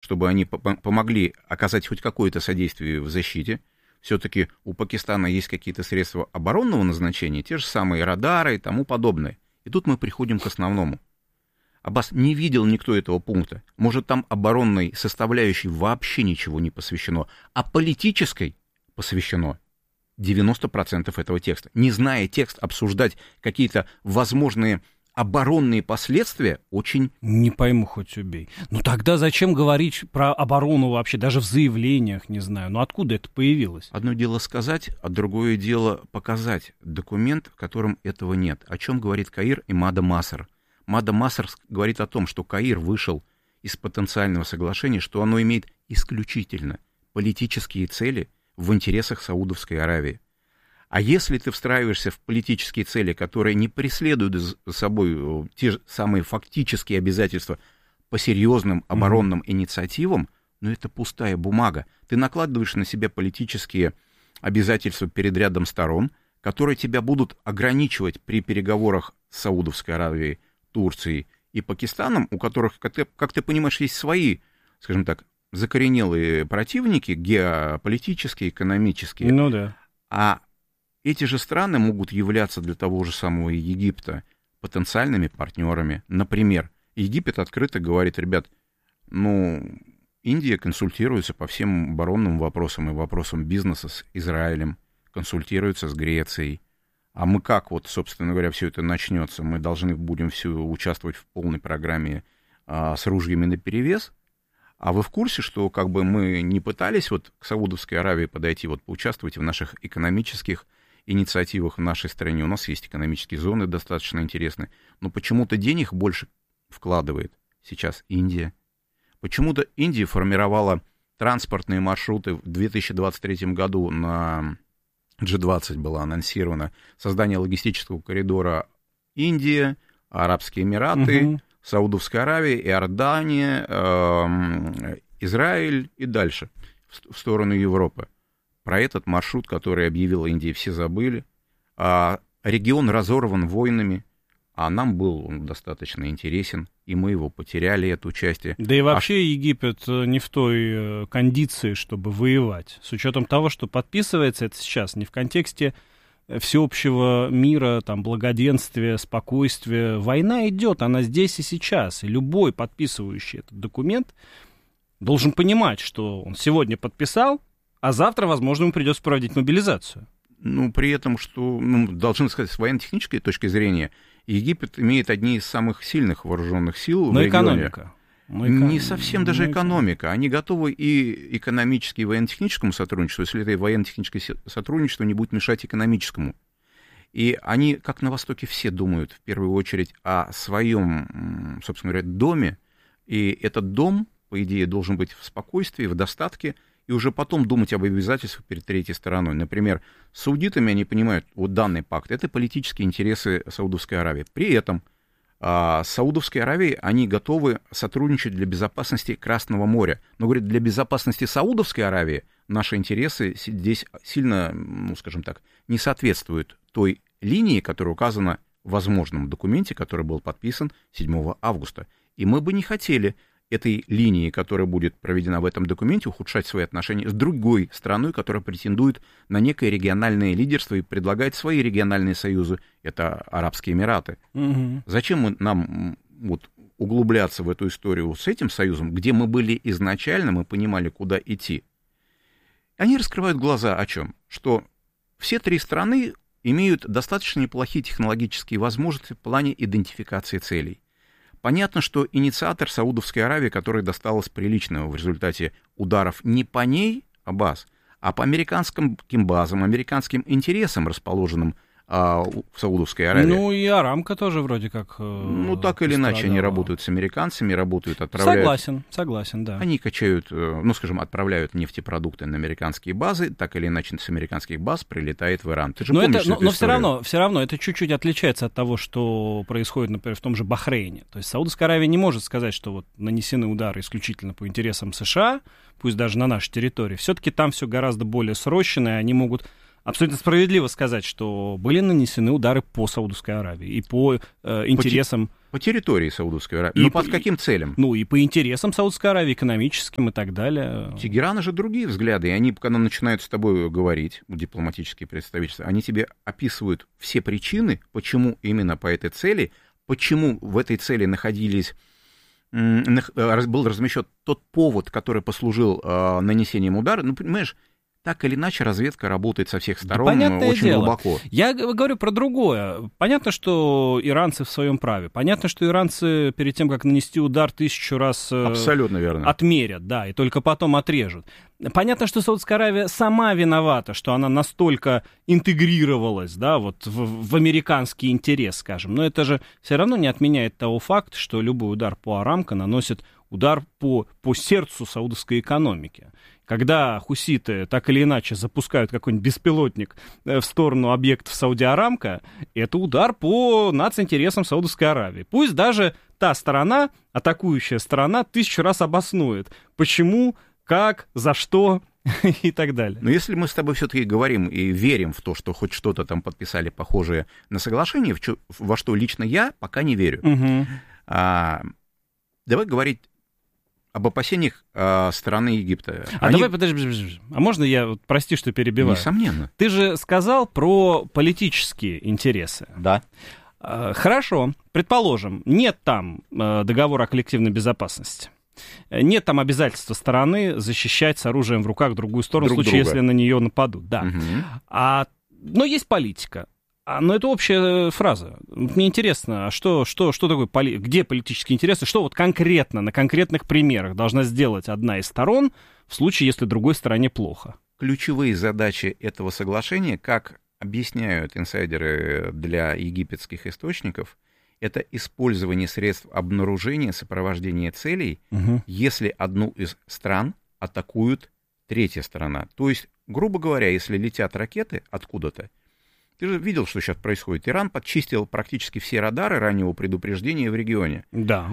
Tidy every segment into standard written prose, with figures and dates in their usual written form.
чтобы они помогли оказать хоть какое-то содействие в защите. Все-таки у Пакистана есть какие-то средства оборонного назначения, те же самые радары и тому подобное. И тут мы приходим к основному. Аббас, не видел никто этого пункта. Может, там оборонной составляющей вообще ничего не посвящено, а политической посвящено 90% этого текста. Не зная текст, обсуждать какие-то возможные оборонные последствия очень... Не пойму, хоть убей. Ну тогда зачем говорить про оборону вообще, даже в заявлениях, не знаю. Ну откуда это появилось? Одно дело сказать, а другое дело показать документ, в котором этого нет. О чем говорит Каир и Мада Маср. Мада Маср говорит о том, что Каир вышел из потенциального соглашения, что оно имеет исключительно политические цели в интересах Саудовской Аравии. А если ты встраиваешься в политические цели, которые не преследуют за собой те же самые фактические обязательства по серьезным оборонным инициативам, ну это пустая бумага. Ты накладываешь на себя политические обязательства перед рядом сторон, которые тебя будут ограничивать при переговорах с Саудовской Аравией, Турцией и Пакистаном, у которых, как ты понимаешь, есть свои, скажем так, закоренелые противники, геополитические, экономические. Ну да. А эти же страны могут являться для того же самого Египта потенциальными партнерами. Например, Египет открыто говорит: ребят, Индия консультируется по всем оборонным вопросам и вопросам бизнеса с Израилем, консультируется с Грецией. А мы как, собственно говоря, все это начнется? Мы должны будем участвовать в полной программе с ружьями наперевес. А вы в курсе, что мы не пытались к Саудовской Аравии подойти, поучаствовать в наших экономических инициативах в нашей стране? У нас есть экономические зоны достаточно интересные. Но почему-то денег больше вкладывает сейчас Индия. Почему-то Индия формировала транспортные маршруты в 2023 году на G20 было анонсировано создание логистического коридора Индия, Арабские Эмираты, Саудовская Аравия, Иордания, Израиль и дальше в сторону Европы. Про этот маршрут, который объявила Индия, все забыли. Регион разорван войнами, а нам был он достаточно интересен, и мы его потеряли, это участие. Да и вообще Египет не в той кондиции, чтобы воевать. С учетом того, что подписывается это сейчас не в контексте всеобщего мира, благоденствия, спокойствия. Война идет, она здесь и сейчас. И любой подписывающий этот документ должен понимать, что он сегодня подписал, а завтра, возможно, ему придется проводить мобилизацию. При этом, что, должны сказать, с военно-технической точки зрения, Египет имеет одни из самых сильных вооруженных сил в регионе. Экономика. Не совсем даже экономика. Они готовы и экономически, и военно-техническому сотрудничеству, если это военно-техническое сотрудничество не будет мешать экономическому. И они, как на Востоке, все думают в первую очередь о своем, собственно говоря, доме. И этот дом, по идее, должен быть в спокойствии, в достатке, и уже потом думать об обязательствах перед третьей стороной. Например, с саудитами они понимают, данный пакт — это политические интересы Саудовской Аравии. При этом с Саудовской Аравией они готовы сотрудничать для безопасности Красного моря. Но, говорят, для безопасности Саудовской Аравии наши интересы здесь сильно, скажем так, не соответствуют той линии, которая указана в возможном документе, который был подписан 7 августа. И мы бы не хотели этой линии, которая будет проведена в этом документе, ухудшать свои отношения с другой страной, которая претендует на некое региональное лидерство и предлагает свои региональные союзы. Это Арабские Эмираты. Зачем нам углубляться в эту историю с этим союзом, где мы были изначально, мы понимали, куда идти? Они раскрывают глаза о чем? Что все три страны имеют достаточно неплохие технологические возможности в плане идентификации целей. Понятно, что инициатор Саудовской Аравии, которой досталось приличного в результате ударов не по ней, Аббас, а по американским базам, американским интересам, расположенным в Саудовской Аравии. И Арамко тоже вроде как так или иначе, они работают с американцами, отправляют... Согласен, да. Они качают, отправляют нефтепродукты на американские базы, так или иначе с американских баз прилетает в Иран. Ты же помнишь эту историю? Но все равно это чуть-чуть отличается от того, что происходит, например, в том же Бахрейне. То есть Саудовская Аравия не может сказать, что нанесены удары исключительно по интересам США, пусть даже на нашей территории. Все-таки там все гораздо более срощено, и они могут абсолютно справедливо сказать, что были нанесены удары по Саудовской Аравии и по интересам По территории Саудовской Аравии. Но под каким целям? Ну, и по интересам Саудовской Аравии, экономическим и так далее. У Тегерана же другие взгляды, и они, когда начинают с тобой говорить, дипломатические представительства, они тебе описывают все причины, почему именно по этой цели, почему в этой цели был размещен тот повод, который послужил нанесением удара. Ну, понимаешь, так или иначе разведка работает со всех сторон, да, очень глубоко. Я говорю про другое. Понятно, что иранцы в своем праве. Понятно, что иранцы перед тем, как нанести удар, 1000 раз абсолютно верно. Отмерят, да, и только потом отрежут. Понятно, что Саудовская Аравия сама виновата, что она настолько интегрировалась, да, вот в американский интерес, скажем. Но это же все равно не отменяет того факта, что любой удар по Арамко наносит удар по сердцу саудовской экономики. Когда хуситы так или иначе запускают какой-нибудь беспилотник в сторону объектов Сауди Арамко, это удар по нацинтересам Саудовской Аравии. Пусть даже та сторона, атакующая сторона, 1000 раз обоснует, почему, как, за что и так далее. Но если мы с тобой все-таки говорим и верим в то, что хоть что-то там подписали похожее на соглашение, во что лично я пока не верю, давай говорить об опасениях стороны Египта. Давай, подожди. А можно я, прости, что перебиваю? Несомненно. Ты же сказал про политические интересы. Да. Хорошо, предположим, нет там договора о коллективной безопасности. Нет там обязательства стороны защищать с оружием в руках другую сторону, в случае, если на нее нападут. Да. Угу. Но есть политика. Но это общая фраза. Мне интересно, а что такое, где политические интересы, что вот конкретно, на конкретных примерах должна сделать одна из сторон в случае, если другой стороне плохо? Ключевые задачи этого соглашения, как объясняют инсайдеры для египетских источников, это использование средств обнаружения, сопровождения целей, если одну из стран атакует третья сторона. То есть, грубо говоря, если летят ракеты откуда-то, ты же видел, что сейчас происходит. Иран подчистил практически все радары раннего предупреждения в регионе. Да.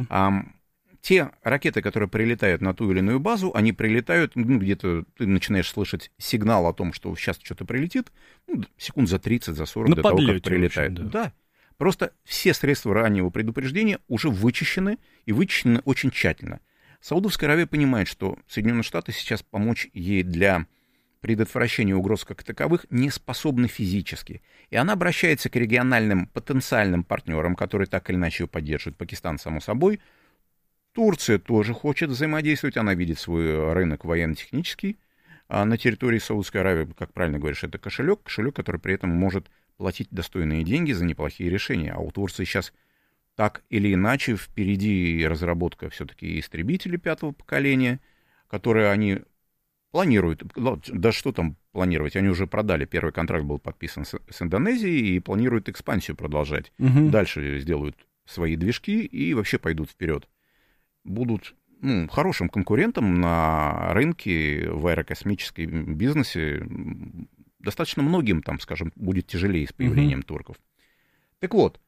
Те ракеты, которые прилетают на ту или иную базу, они прилетают, где-то ты начинаешь слышать сигнал о том, что сейчас что-то прилетит, секунд за 30, за 40 до того, как прилетает. Да. Просто все средства раннего предупреждения уже вычищены, и вычищены очень тщательно. Саудовская Аравия понимает, что Соединенные Штаты сейчас помочь ей для предотвращения угроз как таковых не способны физически. И она обращается к региональным потенциальным партнерам, которые так или иначе ее поддерживают. Пакистан, само собой. Турция тоже хочет взаимодействовать. Она видит свой рынок военно-технический на территории Саудовской Аравии. Как правильно говоришь, это кошелек, который при этом может платить достойные деньги за неплохие решения. А у Турции сейчас так или иначе впереди разработка все-таки истребителей 5-го поколения, которые они планируют, да что там планировать, они уже продали, первый контракт был подписан с Индонезией и планируют экспансию продолжать. Дальше сделают свои движки и вообще пойдут вперед. Будут хорошим конкурентом на рынке в аэрокосмическом бизнесе. Достаточно многим там, скажем, будет тяжелее с появлением турков. Так вот,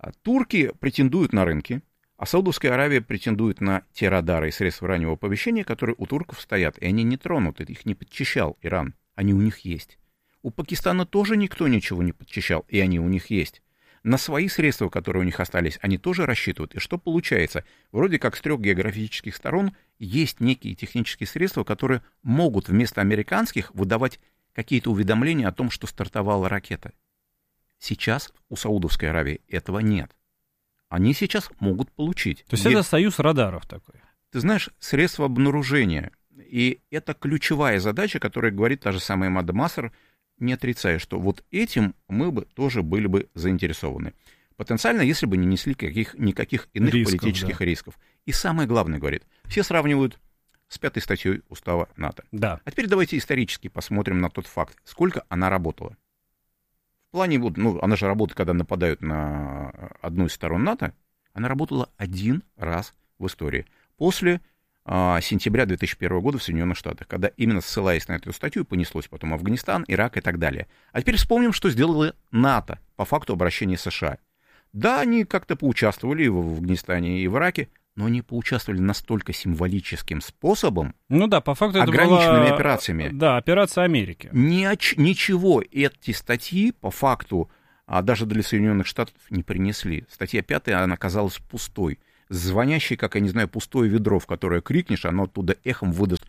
турки претендуют на рынки, а Саудовская Аравия претендует на те радары и средства раннего оповещения, которые у турков стоят. И они не тронуты, их не подчищал Иран. Они у них есть. У Пакистана тоже никто ничего не подчищал, и они у них есть. На свои средства, которые у них остались, они тоже рассчитывают. И что получается? Вроде как с 3 географических сторон есть некие технические средства, которые могут вместо американских выдавать какие-то уведомления о том, что стартовала ракета. Сейчас у Саудовской Аравии этого нет. Они сейчас могут получить. То есть это союз радаров такой? Ты знаешь, средства обнаружения. И это ключевая задача, которая говорит та же самая Мада Масар, не отрицая, что вот этим мы бы тоже были бы заинтересованы. Потенциально, если бы не несли никаких иных политических рисков. И самое главное, говорит, все сравнивают с 5-й статьей Устава НАТО. Да. А теперь давайте исторически посмотрим на тот факт, сколько она работала. В плане, она же работает, когда нападают на одну из сторон НАТО, она работала один раз в истории. После сентября 2001 года в Соединенных Штатах, когда именно ссылаясь на эту статью, понеслось потом Афганистан, Ирак и так далее. А теперь вспомним, что сделала НАТО по факту обращения США. Да, они как-то поучаствовали и в Афганистане, и в Ираке, но они поучаствовали настолько символическим способом, по факту это ограниченными операциями. Да, операция Америки. Ничего, эти статьи по факту а даже для Соединенных Штатов не принесли. Статья 5, она оказалась пустой. Звонящей, как, я не знаю, пустое ведро, в которое крикнешь, оно оттуда эхом выдаст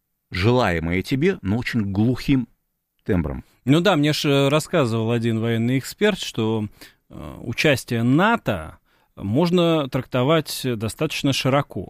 желаемое тебе, но очень глухим тембром. Ну да, мне же рассказывал один военный эксперт, что участие НАТО можно трактовать достаточно широко.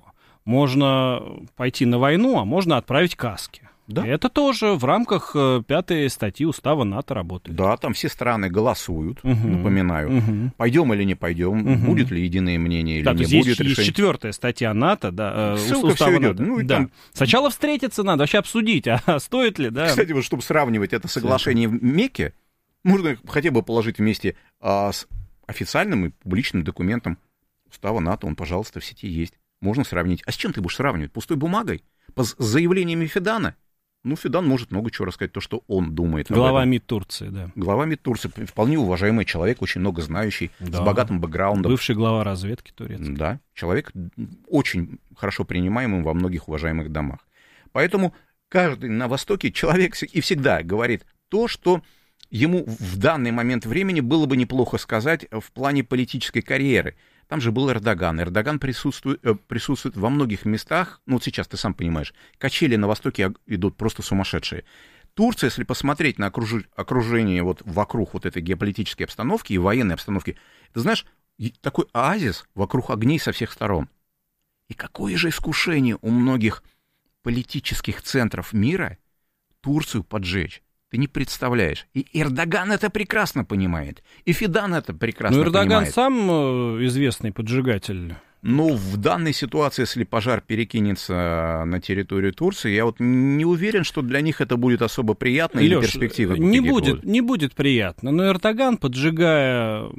Можно пойти на войну, а можно отправить каски. Да? И это тоже в рамках 5 статьи Устава НАТО работает. Да, там все страны голосуют, напоминаю. Пойдем или не пойдем, будет ли единое мнение или не будет решения. Есть 4 статья НАТО, да, Устава все идет. Ну, да. Там... Сначала встретиться надо, вообще обсудить, а стоит ли, да. Кстати, вот чтобы сравнивать это соглашение в Мекке, можно хотя бы положить вместе с официальным и публичным документом Устава НАТО, он, пожалуйста, в сети есть. Можно сравнить. А с чем ты будешь сравнивать? Пустой бумагой? С заявлениями Фидана? Ну, Фидан может много чего рассказать, то, что он думает. Глава МИД Турции, да. Глава МИД Турции, вполне уважаемый человек, очень много знающий, да, с богатым бэкграундом. Бывший глава разведки турецкой. Да, человек очень хорошо принимаемый во многих уважаемых домах. Поэтому каждый на Востоке человек и всегда говорит то, что ему в данный момент времени было бы неплохо сказать в плане политической карьеры. Там же был Эрдоган. Эрдоган присутствует во многих местах. Ну, вот сейчас ты сам понимаешь, качели на Востоке идут просто сумасшедшие. Турция, если посмотреть на окружение вот вокруг вот этой геополитической обстановки и военной обстановки, ты знаешь, такой оазис вокруг огней со всех сторон. И какое же искушение у многих политических центров мира Турцию поджечь. Ты не представляешь. И Эрдоган это прекрасно понимает. И Фидан это прекрасно понимает. Но Эрдоган сам известный поджигатель. Ну, в данной ситуации, если пожар перекинется на территорию Турции, я вот не уверен, что для них это будет особо приятно или перспективно. Не будет приятно. Но Эрдоган, поджигая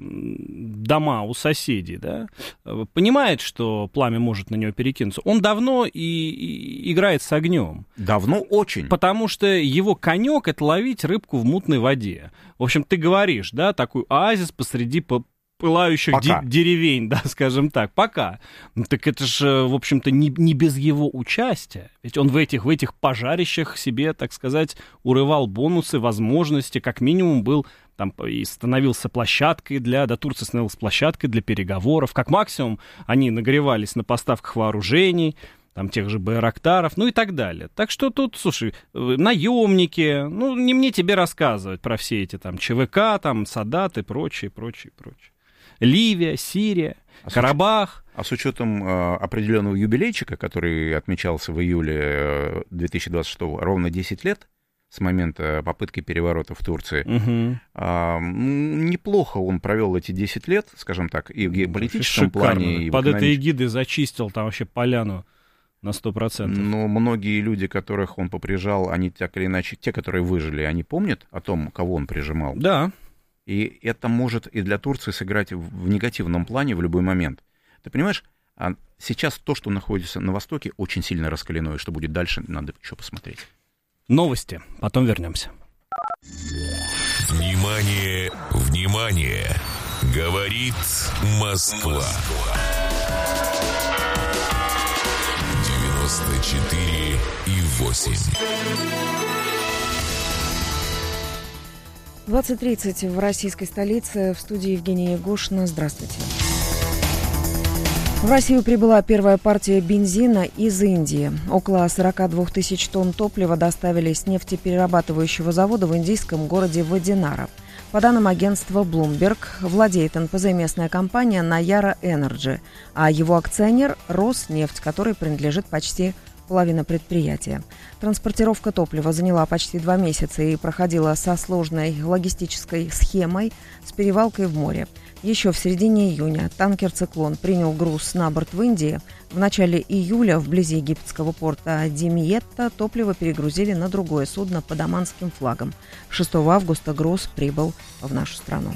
дома у соседей, да, понимает, что пламя может на него перекинуться. Он давно и играет с огнем. Давно очень. Потому что его конек — это ловить рыбку в мутной воде. В общем, ты говоришь, да, такой оазис посреди пылающих деревень, да, скажем так, пока. Ну, так это же, в общем-то, не без его участия. Ведь он в этих пожарищах себе, так сказать, урывал бонусы, возможности, как минимум был там и становился площадкой Турция становилась площадкой для переговоров. Как максимум они нагревались на поставках вооружений, там тех же байрактаров, ну и так далее. Так что тут, слушай, наемники, ну не мне тебе рассказывать про все эти там ЧВК, там Садат и прочее. Ливия, Сирия, Карабах. А с учетом определенного юбилейчика, который отмечался в июле 2026, ровно 10 лет с момента попытки переворота в Турции, неплохо он провел эти 10 лет, скажем так, и в геополитическом плане. И под этой эгидой зачистил там вообще поляну на 100%. Но многие люди, которых он поприжал, они так или иначе, те, которые выжили, они помнят о том, кого он прижимал? Да. И это может и для Турции сыграть в негативном плане в любой момент. Ты понимаешь, сейчас то, что находится на Востоке, очень сильно раскалено, и что будет дальше, надо еще посмотреть. Новости, потом вернемся. Внимание, внимание! Говорит Москва. 94,8. 20:30 в российской столице. В студии Евгения Егошина. Здравствуйте. В Россию прибыла первая партия бензина из Индии. Около 42 тысяч тонн топлива доставили с нефтеперерабатывающего завода в индийском городе Вадинара. По данным агентства Bloomberg, владеет НПЗ местная компания Nayara Energy, а его акционер Роснефть, который принадлежит почти половина предприятия. Транспортировка топлива заняла почти 2 месяца и проходила со сложной логистической схемой с перевалкой в море. Еще в середине июня танкер «Циклон» принял груз на борт в Индии. В начале июля вблизи египетского порта Демиетта топливо перегрузили на другое судно под оманским флагом. 6 августа груз прибыл в нашу страну.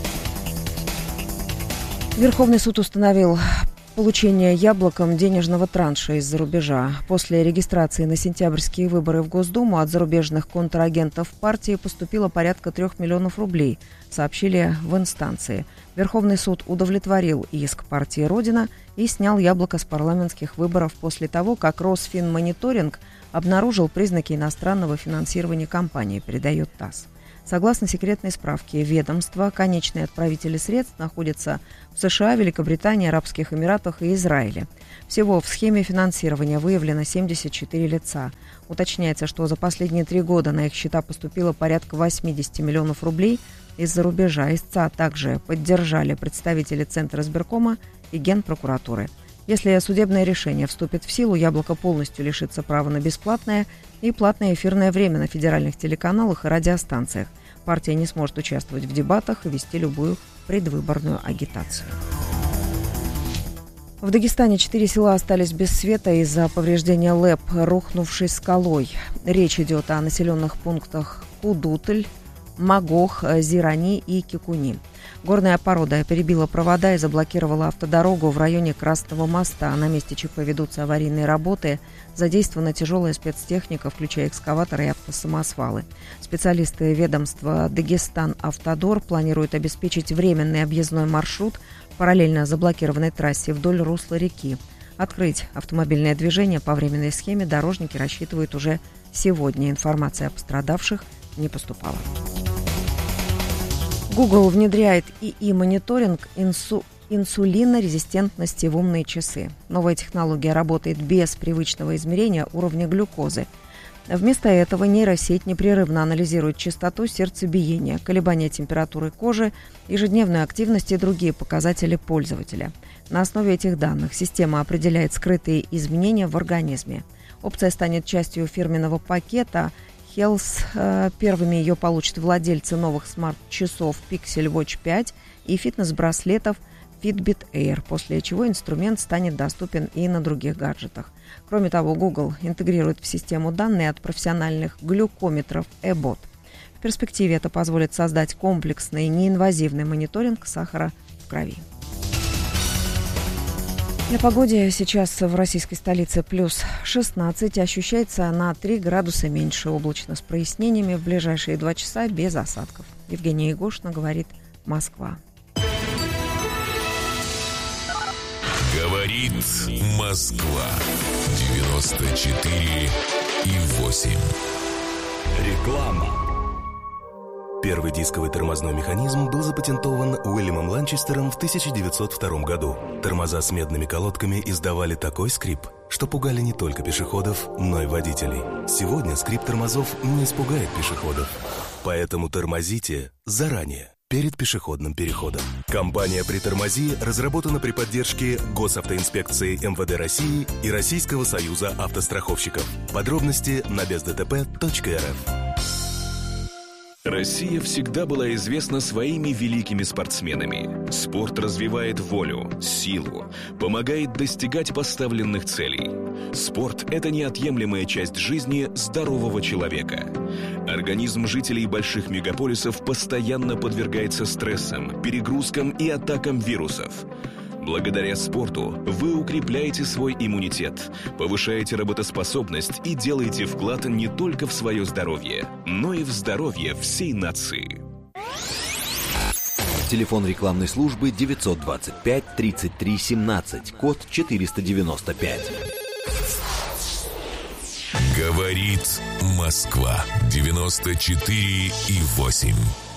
Верховный суд установил получение Яблоком денежного транша из-за рубежа. После регистрации на сентябрьские выборы в Госдуму от зарубежных контрагентов партии поступило порядка 3 миллионов рублей, сообщили в инстанции. Верховный суд удовлетворил иск партии «Родина» и снял Яблоко с парламентских выборов после того, как Росфинмониторинг обнаружил признаки иностранного финансирования кампании, передает ТАСС. Согласно секретной справке ведомства, конечные отправители средств находятся в США, Великобритании, Арабских Эмиратах и Израиле. Всего в схеме финансирования выявлено 74 лица. Уточняется, что за последние 3 года на их счета поступило порядка 80 миллионов рублей из-за рубежа. Истца также поддержали представители Центра избиркома и Генпрокуратуры. Если судебное решение вступит в силу, «Яблоко» полностью лишится права на бесплатное и платное эфирное время на федеральных телеканалах и радиостанциях. Партия не сможет участвовать в дебатах и вести любую предвыборную агитацию. В Дагестане 4 села остались без света из-за повреждения ЛЭП, рухнувшей скалой. Речь идет о населенных пунктах Кудутль, Магох, Зирани и Кикуни. Горная порода перебила провода и заблокировала автодорогу в районе Красного моста. На месте ЧП ведутся аварийные работы. Задействована тяжелая спецтехника, включая экскаваторы и автосамосвалы. Специалисты ведомства «Дагестан-Автодор» планируют обеспечить временный объездной маршрут параллельно заблокированной трассе вдоль русла реки. Открыть автомобильное движение по временной схеме дорожники рассчитывают уже сегодня. Информация о пострадавших не поступала. Google внедряет ИИ-мониторинг инсулинорезистентности в умные часы. Новая технология работает без привычного измерения уровня глюкозы. Вместо этого нейросеть непрерывно анализирует частоту сердцебиения, колебания температуры кожи, ежедневную активность и другие показатели пользователя. На основе этих данных система определяет скрытые изменения в организме. Опция станет частью фирменного пакета Health. Первыми ее получат владельцы новых смарт-часов Pixel Watch 5 и фитнес-браслетов Fitbit Air, после чего инструмент станет доступен и на других гаджетах. Кроме того, Google интегрирует в систему данные от профессиональных глюкометров eBot. В перспективе это позволит создать комплексный неинвазивный мониторинг сахара в крови. Для погоды сейчас в российской столице плюс 16, ощущается на 3 градуса меньше, облачно с прояснениями, в ближайшие 2 часа без осадков. Евгения Егошина говорит, Москва. Говорит Москва. 94,8. Реклама. Первый дисковый тормозной механизм был запатентован Уильямом Ланчестером в 1902 году. Тормоза с медными колодками издавали такой скрип, что пугали не только пешеходов, но и водителей. Сегодня скрип тормозов не испугает пешеходов. Поэтому тормозите заранее, перед пешеходным переходом. Компания «Притормози» разработана при поддержке Госавтоинспекции МВД России и Российского союза автостраховщиков. Подробности на бездтп.рф. Россия всегда была известна своими великими спортсменами. Спорт развивает волю, силу, помогает достигать поставленных целей. Спорт – это неотъемлемая часть жизни здорового человека. Организм жителей больших мегаполисов постоянно подвергается стрессам, перегрузкам и атакам вирусов. Благодаря спорту вы укрепляете свой иммунитет, повышаете работоспособность и делаете вклад не только в свое здоровье, но и в здоровье всей нации. Телефон рекламной службы 925 33 17, код 495. Говорит Москва. 94,8.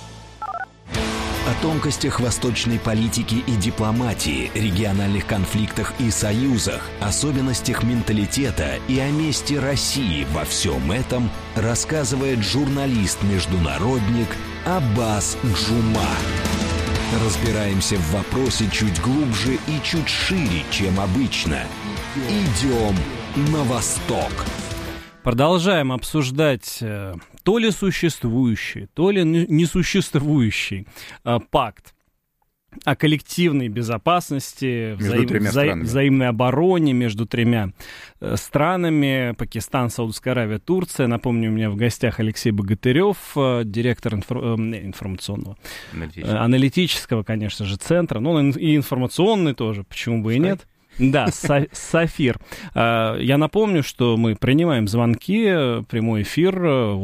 О тонкостях восточной политики и дипломатии, региональных конфликтах и союзах, особенностях менталитета и о месте России во всем этом рассказывает журналист-международник Аббас Джума. Разбираемся в вопросе чуть глубже и чуть шире, чем обычно. Идем на восток. Продолжаем обсуждать то ли существующий, то ли несуществующий пакт о коллективной безопасности, взаимной обороне между 3 странами: Пакистан, Саудовская Аравия, Турция. Напомню, у меня в гостях Алексей Богатырев, директор информационного, аналитического, конечно же, центра, ну и информационный тоже, почему бы и нет. Да, Сафир. Я напомню, что мы принимаем звонки, прямой эфир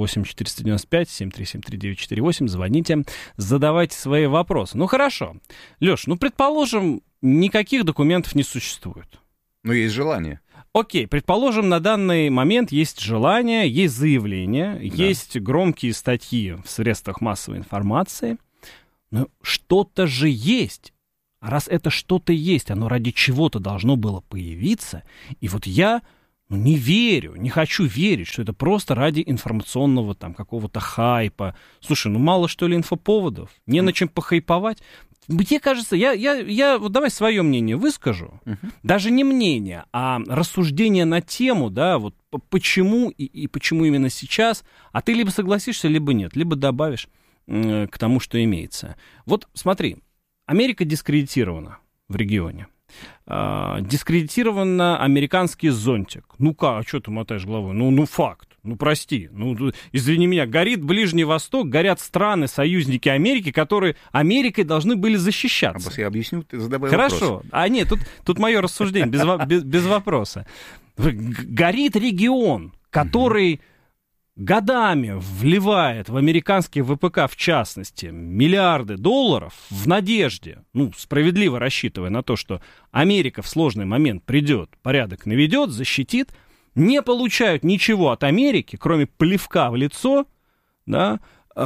8-495-7373-948. Звоните, задавайте свои вопросы. Ну, хорошо. Леш, предположим, никаких документов не существует. Но есть желание. Окей, предположим, на данный момент есть желание, есть заявление, есть громкие статьи в средствах массовой информации, но что-то же есть. А раз это что-то есть, оно ради чего-то должно было появиться, и вот я не верю, не хочу верить, что это просто ради информационного там какого-то хайпа. Слушай, мало что ли инфоповодов? Не на чем похайповать? Мне кажется, я вот давай свое мнение выскажу. Даже не мнение, а рассуждение на тему, да, вот почему и почему именно сейчас. А ты либо согласишься, либо нет, либо добавишь к тому, что имеется. Вот смотри, Америка дискредитирована в регионе. Дискредитирован американский зонтик. Ну-ка, а что ты мотаешь головой? Ну, факт. Ну, прости. Ну, извини меня, горит Ближний Восток, горят страны, союзники Америки, которые Америкой должны были защищаться. Я объясню, ты задавай Хорошо. вопрос. А нет, тут мое рассуждение, без вопроса. Горит регион, который годами вливает в американский ВПК, в частности, миллиарды долларов в надежде, справедливо рассчитывая на то, что Америка в сложный момент придет, порядок наведет, защитит, не получают ничего от Америки, кроме плевка в лицо, да,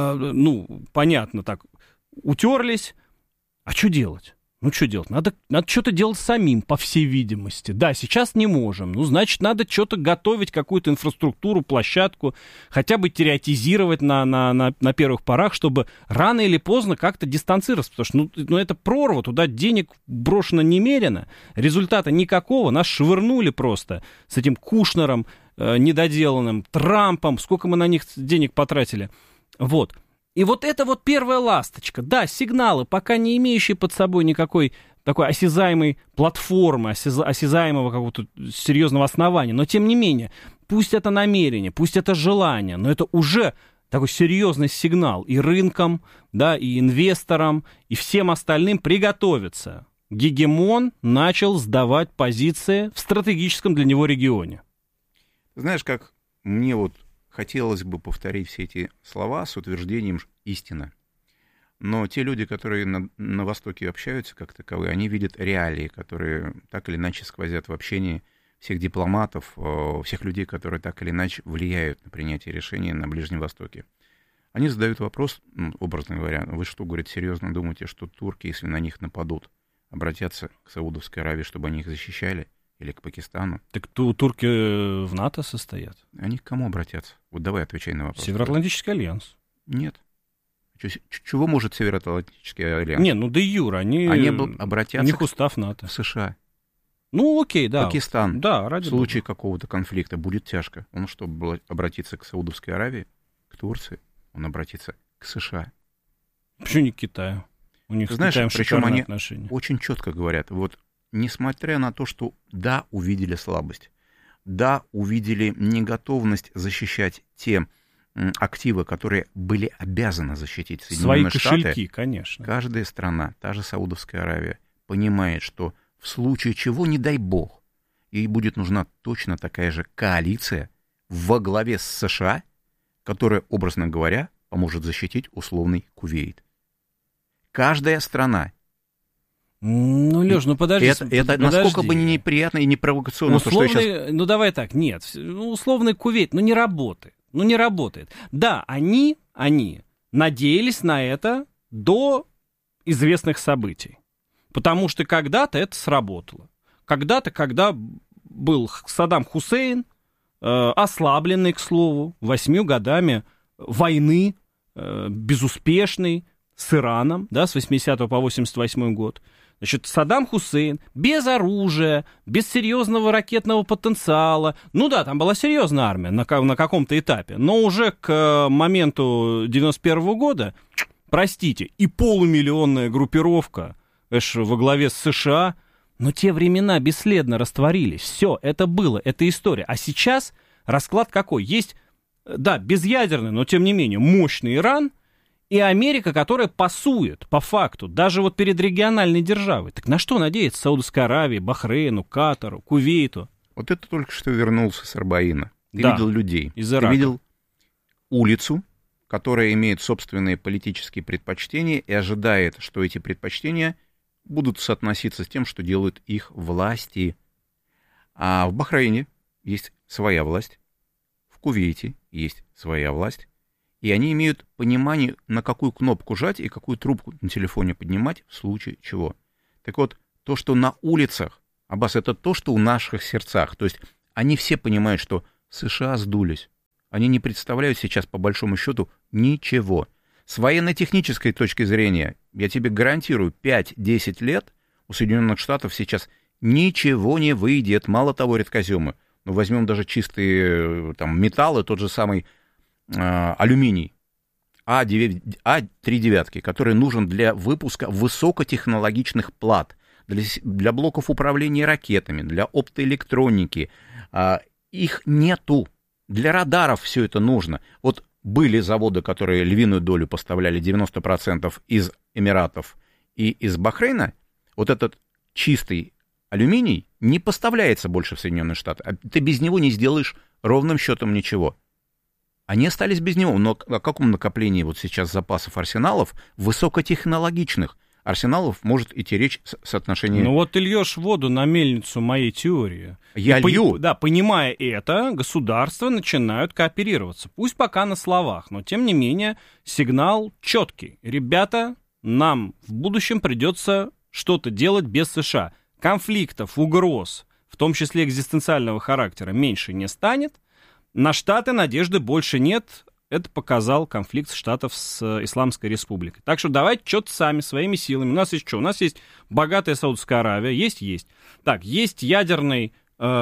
понятно, так, утерлись, а что делать? Что делать? Надо что-то делать самим, по всей видимости. Да, сейчас не можем. Значит, надо что-то готовить, какую-то инфраструктуру, площадку, хотя бы теоретизировать на первых порах, чтобы рано или поздно как-то дистанцироваться. Потому что, это прорва, туда денег брошено немерено, результата никакого. Нас швырнули просто с этим Кушнером недоделанным, Трампом. Сколько мы на них денег потратили. Вот. И вот это вот первая ласточка. Да, сигналы, пока не имеющие под собой никакой такой осязаемой платформы, осязаемого какого-то серьезного основания. Но тем не менее, пусть это намерение, пусть это желание, но это уже такой серьезный сигнал и рынкам, да, и инвесторам, и всем остальным приготовиться. Гегемон начал сдавать позиции в стратегическом для него регионе. Знаешь, как мне хотелось бы повторить все эти слова с утверждением «истина». Но те люди, которые на Востоке общаются как таковые, они видят реалии, которые так или иначе сквозят в общении всех дипломатов, всех людей, которые так или иначе влияют на принятие решений на Ближнем Востоке. Они задают вопрос, образно говоря, вы что, говорит, серьезно думаете, что турки, если на них нападут, обратятся к Саудовской Аравии, чтобы они их защищали? Или к Пакистану. Так турки в НАТО состоят. Они к кому обратятся? Вот давай отвечай на вопрос. Североатлантический альянс. Нет. Чего может Североатлантический альянс? Де юра, они обратятся у них устав НАТО. в США. Окей, да. Пакистан. Да, ради в случае какого-то конфликта будет тяжко. Он что, обратится к Саудовской Аравии, к Турции? Он обратится к США. Почему не к Китаю? У них, знаешь, причем они отношения. Очень четко говорят. Несмотря на то, что да, увидели слабость, да, увидели неготовность защищать те активы, которые были обязаны защитить Соединенные Штаты. Свои кошельки, конечно. Каждая страна, та же Саудовская Аравия, понимает, что в случае чего, не дай бог, ей будет нужна точно такая же коалиция во главе с США, которая, образно говоря, поможет защитить условный Кувейт. Каждая страна. Лёш, подожди. Это насколько бы не неприятно и не провокационно. Условный, давай так, нет. Условный Кувейт, не работает. Не работает. Да, они надеялись на это до известных событий. Потому что когда-то это сработало. Когда-то, когда был Саддам Хусейн, ослабленный, к слову, 8 годами войны, безуспешной, с Ираном, да, с 80 по 88 год. Значит, Саддам Хусейн без оружия, без серьезного ракетного потенциала. Там была серьезная армия на каком-то этапе. Но уже к моменту 91 года, простите, и полумиллионная группировка во главе с США, но те времена бесследно растворились. Все, это было, это история. А сейчас расклад какой? Есть, да, безъядерный, но тем не менее мощный Иран, и Америка, которая пасует, по факту, даже перед региональной державой. Так на что надеяться Саудовской Аравии, Бахрейну, Катару, Кувейту? Ты только что вернулся с Арбаина. Ты видел людей. Из Ты Ирака. видел улицу, которая имеет собственные политические предпочтения и ожидает, что эти предпочтения будут соотноситься с тем, что делают их власти. А в Бахрейне есть своя власть, в Кувейте есть своя власть, и они имеют понимание, на какую кнопку жать и какую трубку на телефоне поднимать в случае чего. Так вот, то, что на улицах, Аббас, это то, что в наших сердцах. То есть они все понимают, что США сдулись. Они не представляют сейчас, по большому счету, ничего. С военно-технической точки зрения, я тебе гарантирую, 5-10 лет у Соединенных Штатов сейчас ничего не выйдет. Мало того, редкоземы. Ну, возьмем даже чистые там, металлы, тот же самый алюминий А3, который нужен для выпуска высокотехнологичных плат, для блоков управления ракетами, для оптоэлектроники. Их нету. Для радаров все это нужно. Вот были заводы, которые львиную долю поставляли, 90% из Эмиратов и из Бахрейна. Вот этот чистый алюминий не поставляется больше в Соединенные Штаты. Ты без него не сделаешь ровным счетом ничего. Они остались без него. Но о каком накоплении вот сейчас запасов арсеналов высокотехнологичных арсеналов может идти речь с отношением... Ну вот ты льешь воду на мельницу моей теории. Я лью. Да, понимая это, государства начинают кооперироваться. Пусть пока на словах, но тем не менее сигнал четкий. Ребята, нам в будущем придется что-то делать без США. Конфликтов, угроз, в том числе экзистенциального характера, меньше не станет. На Штаты надежды больше нет. Это показал конфликт Штатов с Исламской Республикой. Так что давайте что-то сами, своими силами. У нас есть что? У нас есть богатая Саудовская Аравия. Есть. Так, есть ядерный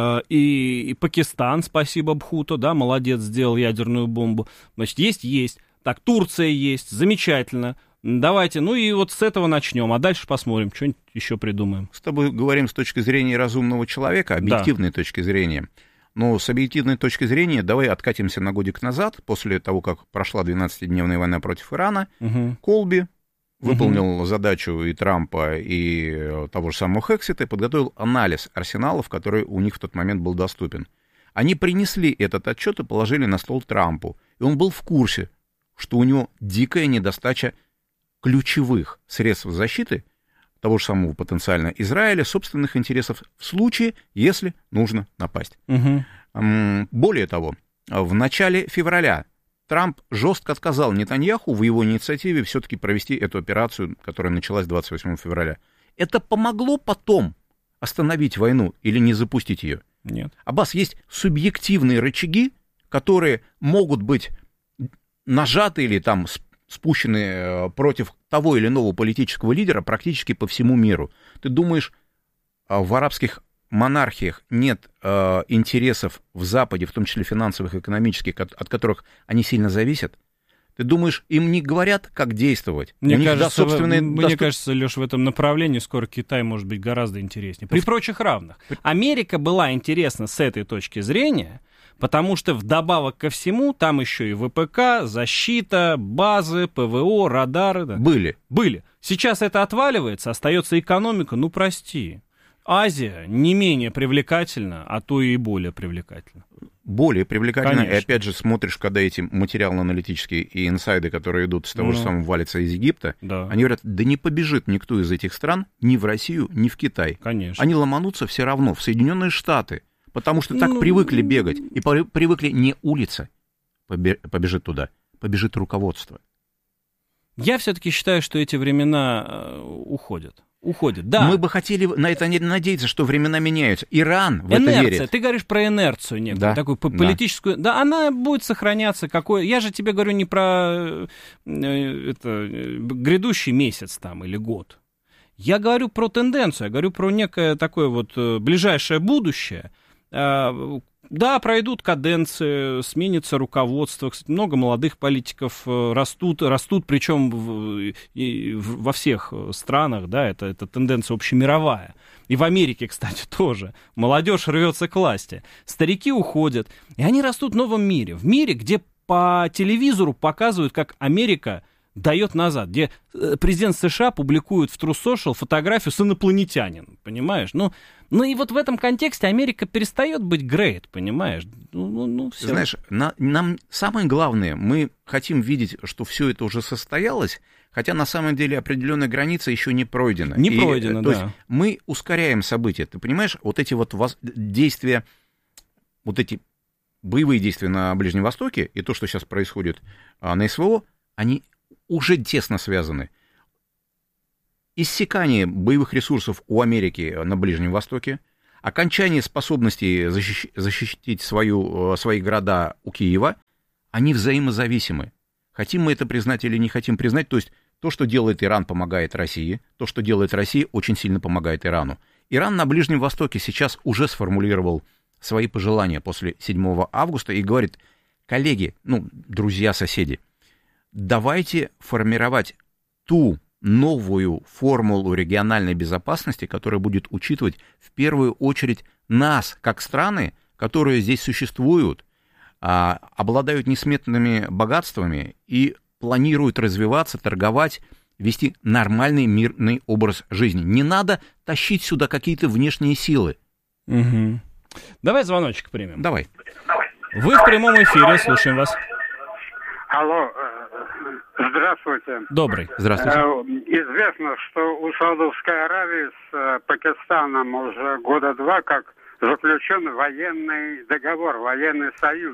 и Пакистан, спасибо Бхутто, да, молодец, сделал ядерную бомбу. Значит, есть. Так, Турция есть, замечательно. Давайте, ну и вот с этого начнем, а дальше посмотрим, что-нибудь еще придумаем. С тобой говорим с точки зрения разумного человека, объективной точки зрения. Но с объективной точки зрения давай откатимся на годик назад, после того, как прошла 12-дневная война против Ирана. Колби выполнил задачу и Трампа, и того же самого Хексета, и подготовил анализ арсеналов, который у них в тот момент был доступен. Они принесли этот отчет и положили на стол Трампу. И он был в курсе, что у него дикая недостача ключевых средств защиты, того же самого потенциально Израиля, собственных интересов в случае, если нужно напасть. Более того, в начале февраля Трамп жестко отказал Нетаньяху в его инициативе все-таки провести эту операцию, которая началась 28 февраля. Это помогло потом остановить войну или не запустить ее? Нет. Аббас, есть субъективные рычаги, которые могут быть нажаты или там спущены против того или иного политического лидера практически по всему миру. Ты думаешь, в арабских монархиях нет интересов в Западе, в том числе финансовых, экономических, от которых они сильно зависят? Ты думаешь, им не говорят, как действовать? Мне кажется, Леш, в этом направлении скоро Китай может быть гораздо интереснее. При прочих равных. Америка была интересна с этой точки зрения, потому что вдобавок ко всему там еще и ВПК, защита, базы, ПВО, радары. Да. Были. Сейчас это отваливается, остается экономика, ну прости. Азия не менее привлекательна, а то и более привлекательна. Более привлекательно. Конечно. И опять же смотришь, когда эти материалы аналитические и инсайды, которые идут с того же самого валятся из Египта, они говорят, да не побежит никто из этих стран ни в Россию, ни в Китай. Конечно. Они ломанутся все равно в Соединенные Штаты, потому что так привыкли бегать. И привыкли не улица побежит туда, побежит руководство. Я все-таки считаю, что эти времена уходят. Да. Мы бы хотели на это надеяться, что времена меняются. Иран в это верит. Ты говоришь про инерцию некую, такую политическую. Да, она будет сохраняться. Я же тебе говорю не про грядущий месяц там или год. Я говорю про тенденцию, я говорю про некое такое вот ближайшее будущее. Да, пройдут каденции, сменится руководство. Кстати, много молодых политиков растут, причем во всех странах, да, это тенденция общемировая. И в Америке, кстати, тоже. Молодежь рвется к власти. Старики уходят, и они растут в новом мире. В мире, где по телевизору показывают, как Америка дает назад, где президент США публикует в True Social фотографию с инопланетянином, понимаешь? Ну и вот в этом контексте Америка перестает быть great, понимаешь? Все. Знаешь, нам самое главное, мы хотим видеть, что все это уже состоялось, хотя на самом деле определенная граница еще не пройдена. Не пройдена, да. То есть мы ускоряем события, ты понимаешь? Вот эти вот действия, вот эти боевые действия на Ближнем Востоке и то, что сейчас происходит на СВО, они уже тесно связаны. Иссякание боевых ресурсов у Америки на Ближнем Востоке, окончание способностей защитить свои города у Киева, они взаимозависимы. Хотим мы это признать или не хотим признать, то есть то, что делает Иран, помогает России, то, что делает Россия, очень сильно помогает Ирану. Иран на Ближнем Востоке сейчас уже сформулировал свои пожелания после 7 августа и говорит: коллеги, друзья, соседи, давайте формировать ту новую формулу региональной безопасности, которая будет учитывать в первую очередь нас, как страны, которые здесь существуют, обладают несметными богатствами и планируют развиваться, торговать, вести нормальный мирный образ жизни. Не надо тащить сюда какие-то внешние силы. Угу. Давай звоночек примем. Давай. Вы в прямом эфире, слушаем вас. Алло, здравствуйте. Добрый. Здравствуйте. Известно, что у Саудовской Аравии с Пакистаном уже года 2 как заключен военный договор, военный союз.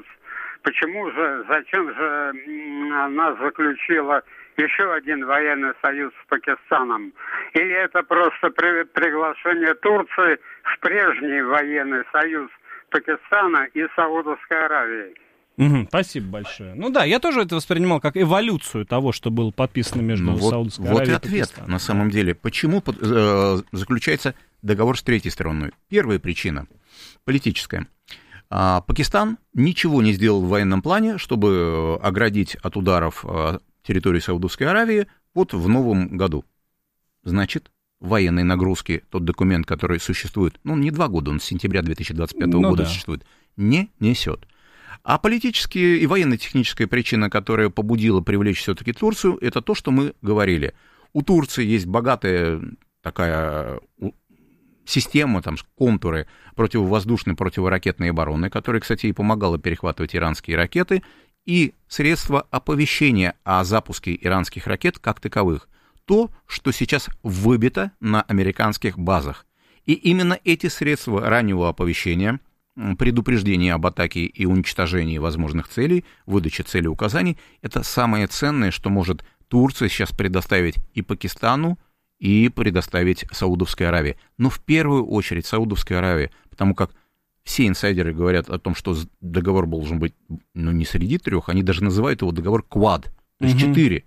Зачем же она заключила еще один военный союз с Пакистаном? Или это просто приглашение Турции в прежний военный союз Пакистана и Саудовской Аравии? Спасибо большое. Я тоже это воспринимал как эволюцию того, что было подписано между Саудовской Аравией и Пакистаном. Вот и ответ, на самом да. деле. Почему заключается договор с третьей стороной? Первая причина политическая. Пакистан ничего не сделал в военном плане, чтобы оградить от ударов территорию Саудовской Аравии в новом году. Значит, военные нагрузки, тот документ, который существует, не 2 года, он с сентября 2025 года существует, не несет. А политическая и военно-техническая причина, которая побудила привлечь все-таки Турцию, это то, что мы говорили. У Турции есть богатая такая система, контуры противовоздушной, противоракетной обороны, которая, кстати, и помогала перехватывать иранские ракеты, и средства оповещения о запуске иранских ракет как таковых. То, что сейчас выбито на американских базах. И именно эти средства раннего оповещения, предупреждения об атаке и уничтожении возможных целей, выдачи целеуказаний, это самое ценное, что может Турция сейчас предоставить и Пакистану, и предоставить Саудовской Аравии. Но в первую очередь Саудовской Аравии, потому как все инсайдеры говорят о том, что договор должен быть, не среди 3, они даже называют его договор Quad, то есть 4.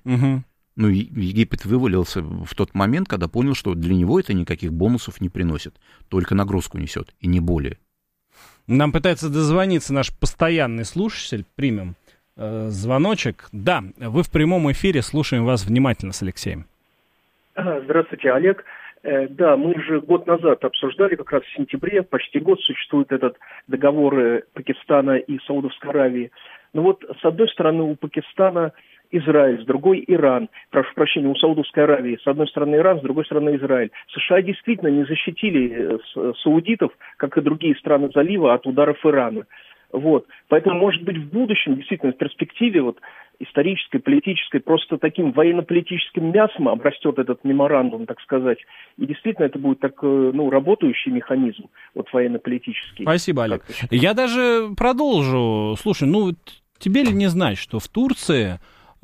Египет вывалился в тот момент, когда понял, что для него это никаких бонусов не приносит, только нагрузку несет, и не более. Нам пытается дозвониться наш постоянный слушатель, примем звоночек. Да, вы в прямом эфире, слушаем вас внимательно с Алексеем. Здравствуйте, Олег. Да, мы же год назад обсуждали, как раз в сентябре, почти год существует этот договор Пакистана и Саудовской Аравии. С одной стороны, у Пакистана Израиль, с другой Иран. Прошу прощения, у Саудовской Аравии с одной стороны Иран, с другой стороны Израиль. США действительно не защитили саудитов, как и другие страны залива, от ударов Ирана. Поэтому, может быть, в будущем, действительно, в перспективе исторической, политической, просто таким военно-политическим мясом обрастет этот меморандум, так сказать. И действительно это будет работающий механизм военно-политический. Спасибо, Олег. Я даже продолжу. Слушай, тебе ли не знать, что в Турции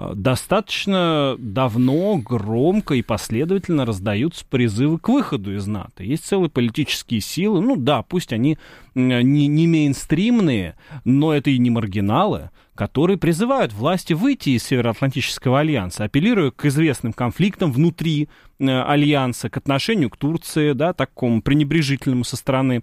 достаточно давно, громко и последовательно раздаются призывы к выходу из НАТО. Есть целые политические силы, пусть они не мейнстримные, но это и не маргиналы, которые призывают власти выйти из Североатлантического альянса, апеллируя к известным конфликтам внутри альянса, к отношению к Турции, такому пренебрежительному со стороны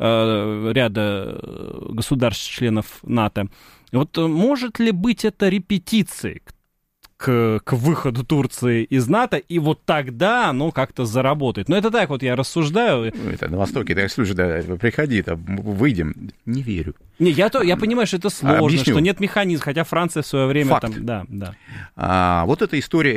ряда государств-членов НАТО. Может ли быть это репетицией к к выходу Турции из НАТО, и вот тогда оно как-то заработает. Но это так вот я рассуждаю. Это на Востоке, так, слушай, да, приходи, там, выйдем. Не верю. Не, я понимаю, что это сложно, объясню. что нет механизма, хотя Франция в свое время... Факт. Там, да. Вот эта история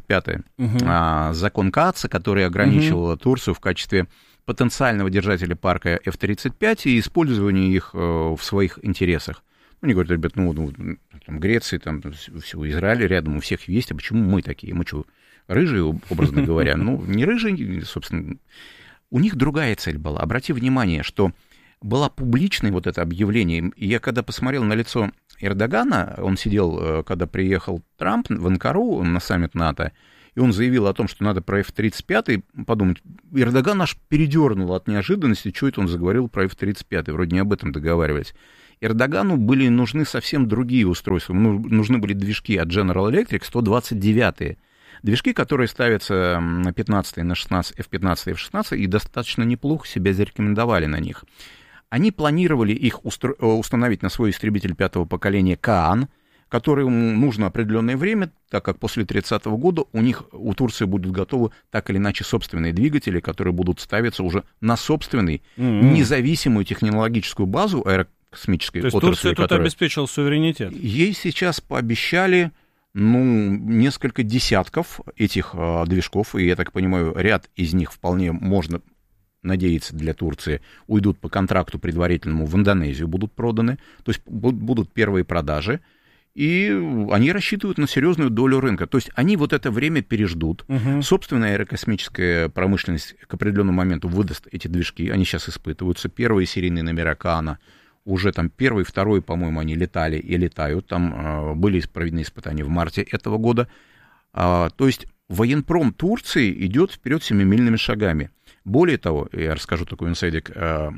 F-35. Закон Каца, который ограничивал Турцию в качестве потенциального держателя парка F-35 и использования их в своих интересах. Они говорят, ребят, там Греции, там все, Израиль рядом, у всех есть, а почему мы такие? Мы что, рыжие, образно говоря? Ну, не рыжие, собственно. У них другая цель была. Обрати внимание, что было публичное вот это объявление. И я когда посмотрел на лицо Эрдогана, он сидел, когда приехал Трамп в Анкару на саммит НАТО, и он заявил о том, что надо про F-35 подумать. Эрдоган аж передернул от неожиданности, что это он заговорил про F-35, вроде не об этом договаривались. Эрдогану были нужны совсем другие устройства. Нужны были движки от General Electric 129-е. Движки, которые ставятся на 15-е, на 16, F-15 и F-16, и достаточно неплохо себя зарекомендовали на них. Они планировали их установить на свой истребитель пятого поколения Каан, которому нужно определенное время, так как после 30-го года у Турции будут готовы так или иначе собственные двигатели, которые будут ставиться уже на собственную независимую технологическую базу аэрокосмической отрасли. То есть Турция тут обеспечила суверенитет? Ей сейчас пообещали, несколько десятков этих движков, и, я так понимаю, ряд из них вполне можно надеяться для Турции, уйдут по контракту предварительному в Индонезию, будут проданы, то есть будут первые продажи, и они рассчитывают на серьезную долю рынка. То есть они вот это время переждут. Собственная аэрокосмическая промышленность к определенному моменту выдаст эти движки. Они сейчас испытываются. Первые серийные номера Каана, уже там первый, второй, по-моему, они летали и летают. Там были проведены испытания в марте этого года. То есть военпром Турции идет вперед семимильными шагами. Более того, я расскажу такой инсайдик,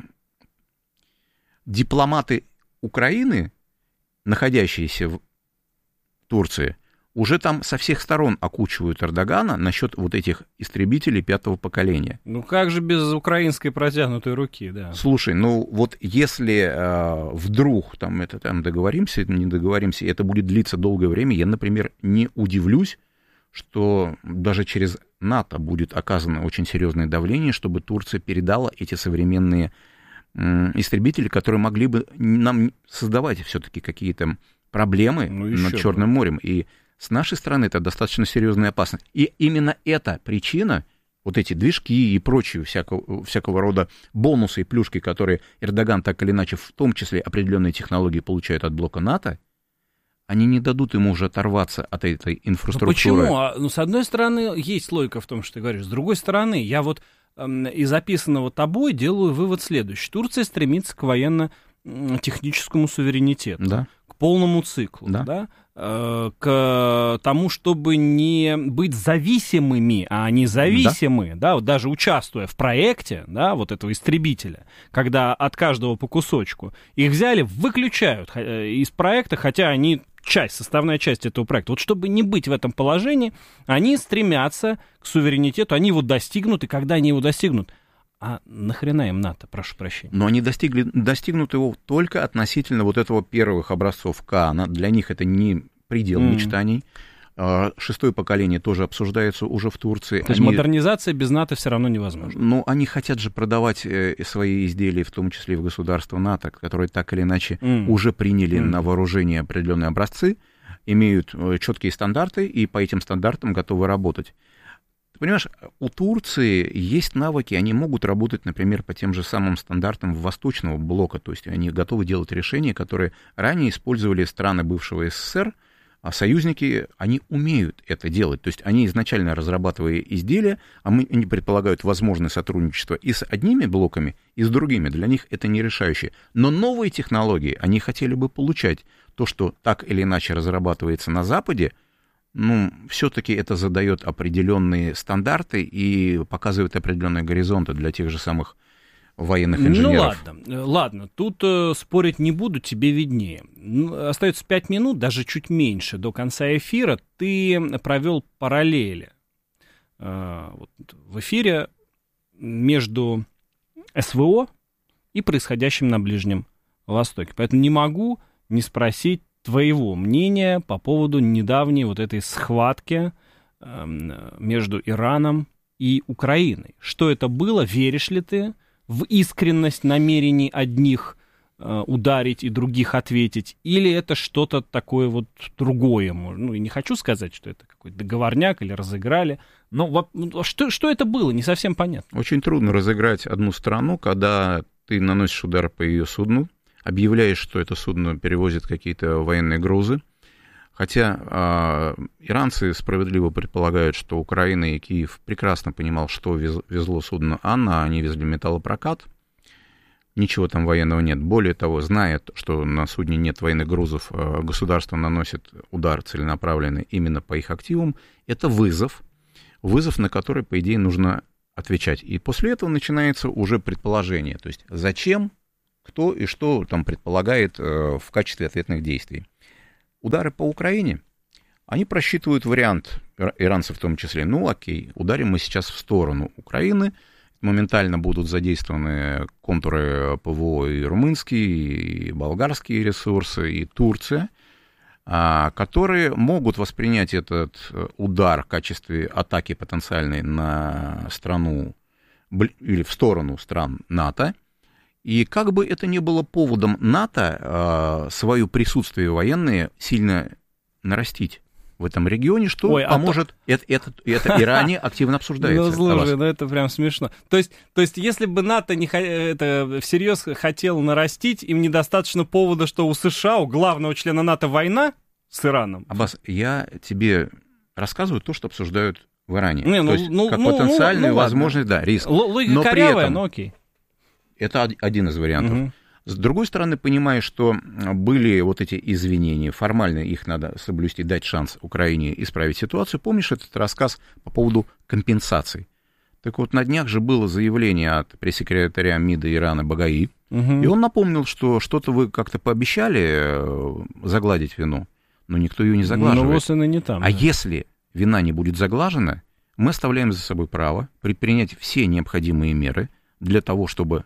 дипломаты Украины, находящиеся в Турции, уже там со всех сторон окучивают Эрдогана насчет вот этих истребителей пятого поколения. Как же без украинской протянутой руки, да. Слушай, вот если вдруг там договоримся, не договоримся, это будет длиться долгое время, я, например, не удивлюсь, что даже через НАТО будет оказано очень серьезное давление, чтобы Турция передала эти современные истребители, которые могли бы нам создавать все-таки какие-то проблемы над Черным морем. И с нашей стороны это достаточно серьезная опасность. И именно эта причина, вот эти движки и прочие всякого рода бонусы и плюшки, которые Эрдоган так или иначе, в том числе определенные технологии, получает от блока НАТО, они не дадут ему уже оторваться от этой инфраструктуры. Почему? С одной стороны, есть логика в том, что ты говоришь. С другой стороны, я вот из записанного тобой делаю вывод следующий. Турция стремится к военно-техническому суверенитету, да, к полному циклу, да. К тому, чтобы не быть зависимыми, а не зависимы, да, вот даже участвуя в проекте, да, вот этого истребителя, когда от каждого по кусочку, их взяли, выключают из проекта, хотя они составная часть этого проекта. Вот чтобы не быть в этом положении, они стремятся к суверенитету, они его достигнут, и когда они его достигнут, а нахрена им НАТО, прошу прощения? Но они достигнут его только относительно вот этого первых образцов Каана. Для них это не предел мечтаний. Шестое поколение тоже обсуждается уже в Турции. То есть модернизация без НАТО все равно невозможна. Но они хотят же продавать свои изделия, в том числе и в государства НАТО, которые так или иначе уже приняли на вооружение определенные образцы, имеют четкие стандарты и по этим стандартам готовы работать. Ты понимаешь, у Турции есть навыки, они могут работать, например, по тем же самым стандартам Восточного блока, то есть они готовы делать решения, которые ранее использовали страны бывшего СССР, а союзники, они умеют это делать. То есть они изначально, разрабатывая изделия, они предполагают возможное сотрудничество и с одними блоками, и с другими. Для них это не решающее. Но новые технологии они хотели бы получать. То, что так или иначе разрабатывается на Западе, все-таки это задает определенные стандарты и показывает определенные горизонты для тех же самых военных инженеров. Ладно, тут спорить не буду, тебе виднее. Остается 5 минут, даже чуть меньше, до конца эфира. Ты провел параллели в эфире между СВО и происходящим на Ближнем Востоке. Поэтому не могу не спросить твоего мнения по поводу недавней вот этой схватки между Ираном и Украиной. Что это было? Веришь ли ты в искренность намерений одних ударить и других ответить? Или это что-то такое вот другое? Ну, и не хочу сказать, что это какой-то договорняк или разыграли. Но что это было? Не совсем понятно. Очень трудно разыграть одну страну, когда ты наносишь удар по ее судну, объявляешь, что это судно перевозит какие-то военные грузы. Хотя иранцы справедливо предполагают, что Украина и Киев прекрасно понимал, что везло судно «Анна», они везли металлопрокат. Ничего там военного нет. Более того, зная, что на судне нет военных грузов, государство наносит удар целенаправленный именно по их активам. Это вызов, на который, по идее, нужно отвечать. И после этого начинается уже предположение. То есть зачем, кто и что там предполагает в качестве ответных действий. Удары по Украине, они просчитывают вариант, иранцы в том числе, ну окей, ударим мы сейчас в сторону Украины, моментально будут задействованы контуры ПВО и румынские, и болгарские ресурсы, и Турция, которые могут воспринять этот удар в качестве атаки потенциальной на страну или в сторону стран НАТО. И как бы это ни было поводом НАТО, свое присутствие военное сильно нарастить в этом регионе, что поможет, это Иране активно обсуждается. Ну, слушай, это прям смешно. То есть, если бы НАТО это всерьез хотел нарастить, им недостаточно повода, что у США, у главного члена НАТО, война с Ираном? Аббас, я тебе рассказываю то, что обсуждают в Иране. То есть, как потенциальную возможность, да, риск. Логика корявая, но окей. Это один из вариантов. Угу. С другой стороны, понимая, что были вот эти извинения, формально их надо соблюсти, дать шанс Украине исправить ситуацию. Помнишь этот рассказ по поводу компенсаций? Так вот, на днях же было заявление от пресс-секретаря МИДа Ирана Багаи, и он напомнил, что что-то вы как-то пообещали загладить вину, но никто ее не заглаживает. Но не там, если вина не будет заглажена, мы оставляем за собой право предпринять все необходимые меры для того, чтобы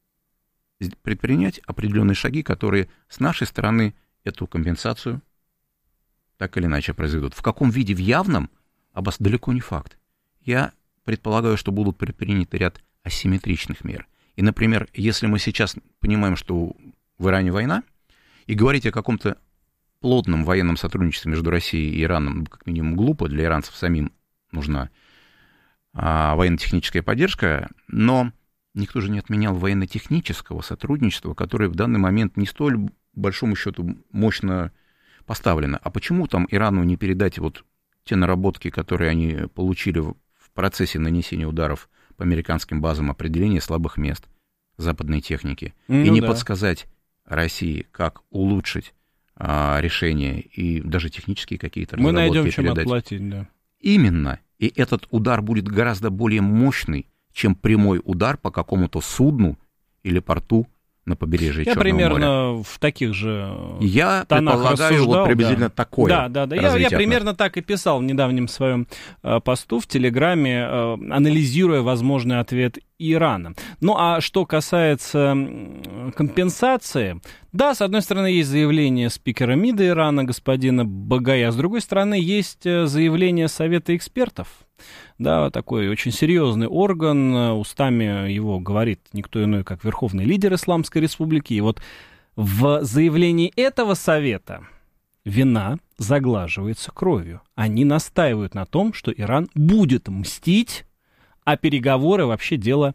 предпринять определенные шаги, которые с нашей стороны эту компенсацию так или иначе произведут. В каком виде? В явном? Далеко не факт. Я предполагаю, что будут предприняты ряд асимметричных мер. И, например, если мы сейчас понимаем, что в Иране война, и говорить о каком-то плотном военном сотрудничестве между Россией и Ираном, как минимум, глупо, для иранцев самим нужна военно-техническая поддержка, но никто же не отменял военно-технического сотрудничества, которое в данный момент не столь, большому счету, мощно поставлено. А почему там Ирану не передать вот те наработки, которые они получили в процессе нанесения ударов по американским базам, определения слабых мест западной техники, и не подсказать России, как улучшить решения и даже технические какие-то разработки мы найдем, передать. Чем отплатить, да. Именно. И этот удар будет гораздо более мощный, чем прямой удар по какому-то судну или порту на побережье Черного моря. Я примерно в таких же я тонах предполагаю, рассуждал, вот приблизительно такое. Да. Я примерно так и писал в недавнем своем посту в Телеграме, анализируя возможный ответ Ирана. Ну, а что касается компенсации, да, с одной стороны, есть заявление спикера МИДа Ирана, господина Багая, а с другой стороны, есть заявление Совета экспертов. Да, такой очень серьезный орган, устами его говорит никто иной, как верховный лидер Исламской Республики. И вот в заявлении этого совета вина заглаживается кровью. Они настаивают на том, что Иран будет мстить, а переговоры вообще дело